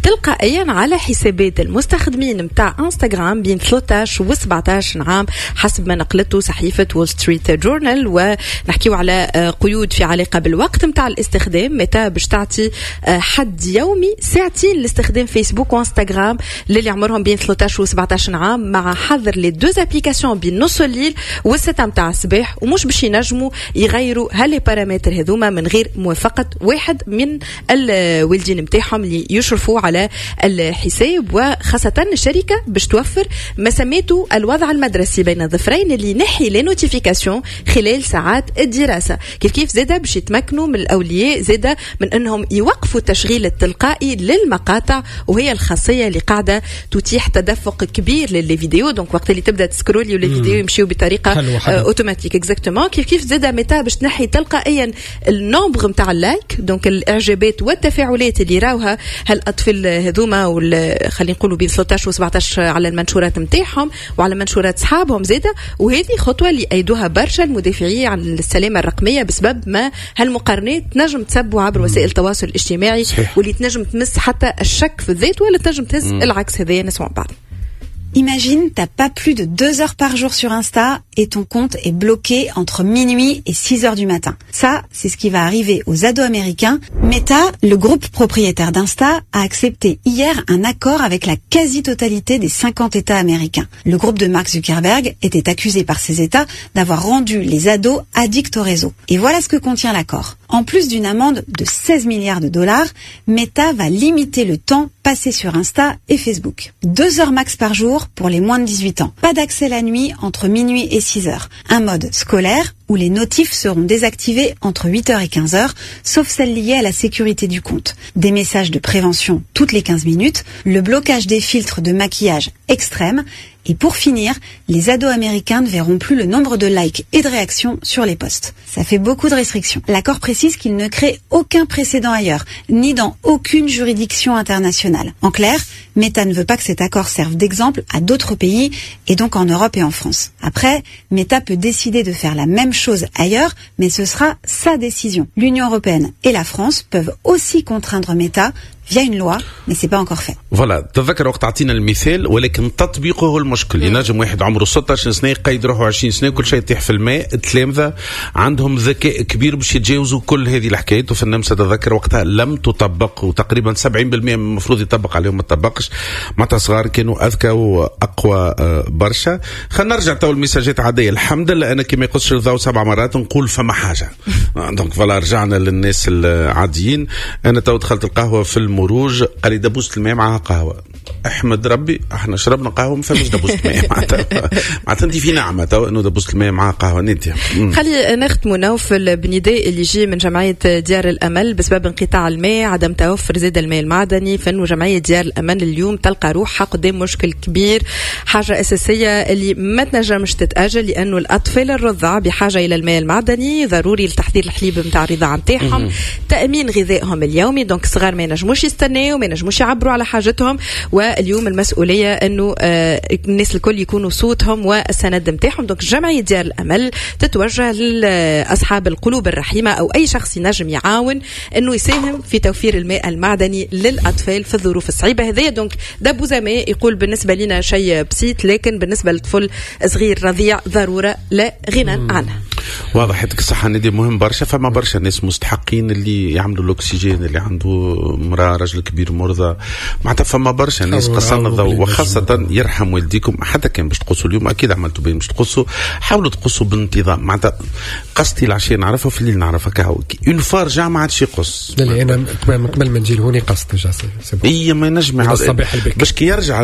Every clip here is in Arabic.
تلقائيا على حسابات المستخدمين متاع انستغرام بين 13 و 17 عام حسب ما نقلته صحيفة وول ستريت جورنال. ونحكيو على قيود في علاقة بالوقت متاع الاستخدام. متى باش تعطي حد يومي ساعتين لاستخدام فيسبوك وانستغرام للي عمرهم بين 13 و 17 عام، مع حظر لي دوز ابليكاسيون بين نص الليل والستة متاع الصباح، ومش باش ينجموا يغيروا هالي بارامتر هذوما من غير موافقة واحد من الوالدين متاعهم اللي يشرفوا على الحساب. وخاصة الشركة باش توفر ما سميته الوضع المدرسي بين الظفرين اللي نحي لي نوتيفيكاسيون خلال ساعات الدراسة. كيف زاده باش يتمكنوا من الأولياء زاده من أنهم يوقفوا التشغيل التلقائي للمقاطع، وهي الخاصية اللي قاعدة تتيح تدفق كبير للفيديو. دونك وقت اللي تبدأ تسكرولي والفيديو يمشيوا بطريقة اوتوماتيك اكزاكتومون. كيف زاده متى باش تنحي تلقائيا النومبر متاع اللايك، دونك الاعجابات والتفاعلات اللي راوها هالاطفال هذوما خلينا نقولوا بين 13 و 17 على المنشورات نتاعهم وعلى منشورات اصحابهم زاده. وهذه خطوه اللي ايدوها برشا المدافعين عن السلامه الرقميه بسبب ما هالمقارنات تنجم تسبوا عبر وسائل التواصل الاجتماعي صحيح. واللي تنجم تمس حتى الشك في الذات ولا تنجم تهز العكس. هذا نسمع بعض. Imagine, t'as pas plus de 2 heures par jour sur Insta et ton compte est bloqué entre minuit et 6 heures du matin. Ça, c'est ce qui va arriver aux ados américains. Meta, le groupe propriétaire d'Insta, a accepté hier un accord avec la quasi-totalité des 50 États américains. Le groupe de Mark Zuckerberg était accusé par ces États d'avoir rendu les ados addicts au réseau. Et voilà ce que contient l'accord. En plus d'une amende de 16 milliards de dollars, Meta va limiter le temps passé sur Insta et Facebook. 2 heures max par jour pour les moins de 18 ans. Pas d'accès la nuit entre minuit et 6 heures. Un mode scolaire où les notifs seront désactivés entre 8 heures et 15 heures, sauf celles liées à la sécurité du compte. Des messages de prévention toutes les 15 minutes, le blocage des filtres de maquillage extrême. Et pour finir, les ados américains ne verront plus le nombre de likes et de réactions sur les posts. Ça fait beaucoup de restrictions. L'accord précise qu'il ne crée aucun précédent ailleurs, ni dans aucune juridiction internationale. En clair, Meta ne veut pas que cet accord serve d'exemple à d'autres pays, et donc en Europe et en France. Après, Meta peut décider de faire la même chose ailleurs, mais ce sera sa décision. L'Union européenne et la France peuvent aussi contraindre Meta via une loi, mais c'est pas encore fait. Voilà, تذكر وقت عطينا المثال، ولكن تطبيقه هو المشكل. ينجم واحد عمره 16 سنة يقيد روحه 20 سنة وكل شيء يطيح في الماء. التلامذة عندهم ذكاء كبير باش يتجاوزوا كل هذه الحكايات، وفي النمسا تذكر وقتها لم تطبق، وتقريبا 70% من المفروض يطبق عليهم ما تطبقش. معناتها صغار كانوا أذكى وأقوى برشا. خلينا نرجع تو المساجات عادية. الحمد لله أنا كما يقصش الضوء 7 مرات نقول فما حاجة. دونك فلا رجعنا للناس العاديين. أنا تو دخلت القهوة في المروج قال لي دبوست الماء معها قهوة. احمد ربي احنا شربنا قهوه ما فماش دبوست الماء. معناتها انت في نعمه تو انه دبوست الماء معها قهوه ندي. خلي نختموا نوفل بنداء اللي يجي من جمعيه ديار الامل بسبب انقطاع الماء، عدم توفر زاد الماء المعدني. فانه جمعيه ديار الامل اليوم تلقى روحها قدام مشكل كبير، حاجه اساسيه اللي ما تنجمش تتاجل، لانه الاطفال الرضع بحاجه الى الماء المعدني ضروري لتحضير الحليب نتاع الرضاعه نتاعهم، تامين غذائهم اليومي. دونك الصغار ما ينجموش يستناو، ما ينجموش يعبروا على حاجتهم. واليوم المسؤولية أنه الناس الكل يكونوا صوتهم والسند متاعهم. دونك جمعية ديار الأمل تتوجه لأصحاب القلوب الرحيمة أو أي شخص ينجم يعاون أنه يساهم في توفير الماء المعدني للأطفال في الظروف الصعيبة هذه. دونك دبو زمان يقول بالنسبة لنا شيء بسيط، لكن بالنسبة للطفل صغير رضيع ضرورة لا غنى عنها. واضح يعطيك الصحة ندي مهم برشا. فما برشا ناس مستحقين اللي يعملوا الأكسجين، اللي عنده امرأة رجل كبير مرضى، معناتها فما برشا ناس قصنا الضوء. وخاصة يرحم والديكم، حتى كان باش تقصوا اليوم أكيد عملتوا بين باش تقصوا، حاولوا تقصوا بانتظام. معناتها قصتي العشية نعرفها في الليل نعرفها كهو اون فار رجع ما عادش يقص. لا أنا قبل ما نجي لهوني قصت جاسي. هي ما نجم باش كي يرجع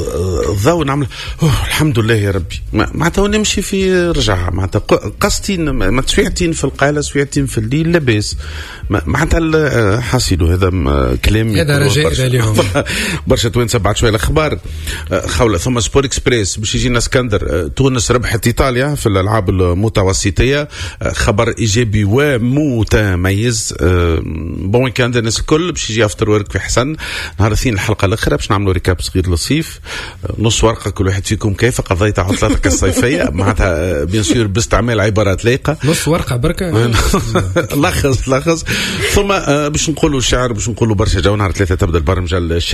الضوء نعمل الحمد لله يا ربي. معناتها نمشي في رجعها. معناتها قصتي ما تسويعتين في القالة سويعتين في الليل لاباس. معناتها حاسيلو هذا كلام هذا رجاء اليوم. برشا توانسة بعد شوية الأخبار خولة. ثم سبور إكسبريس باش يجينا اسكندر. تونس ربحت إيطاليا في الألعاب المتوسطية، خبر إيجابي ومتميز. بون ويكاند الناس الكل باش يجي افتر ورك في حسن نهار الاثنين الحلقة الأخرى باش نعملوا ريكاب صغير لطيف، نص ورقة كل واحد فيكم كيف قضيت عطلتك الصيفية. معناتها بيان سور باستعمال عبارات لايقة، نص ورقة بركة لخص. ثم باش نقولوا الشعر، باش نقولوا برشا جو. نهار 3 تبدأ البرمجة